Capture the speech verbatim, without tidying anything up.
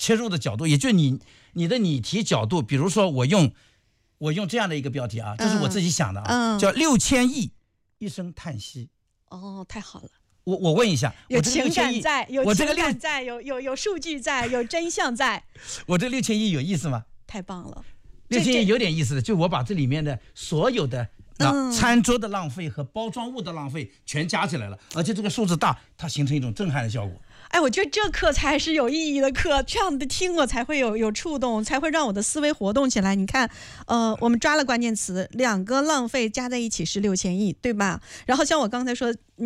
切入的角度，也就是你你的拟题角度，比如说我用我用这样的一个标题啊，这是我自己想的啊，嗯、叫六千亿一声叹息。 哦，太好了。 我我问一下， 有情感在，有情感在，有有有数据在，有真相在。 我这六千亿有意思吗？ 太棒了， 六千亿有点意思的，就我把这里面的所有的那餐桌的浪费和包装物的浪费全加起来了，而且这个数字大，它形成一种震撼的效果。 哎，我觉得这课才是有意义的课，这样的听我才会有有触动，才会让我的思维活动起来。你看，呃，我们抓了关键词，两个浪费加在一起是六千亿，对吧？然后像我刚才说。